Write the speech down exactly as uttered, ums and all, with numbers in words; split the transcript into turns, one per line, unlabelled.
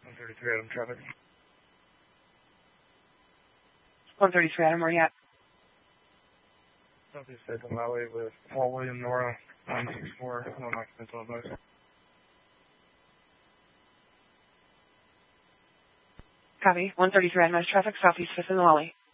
one thirty-three Adam traffic.
one thirty-three Adam, where you at?
Southeast Edmond Valley with Paul William Nora, nine six four, no occidental advice.
Copy. one thirty-three Adam, traffic, Southeast fifth and Lolly.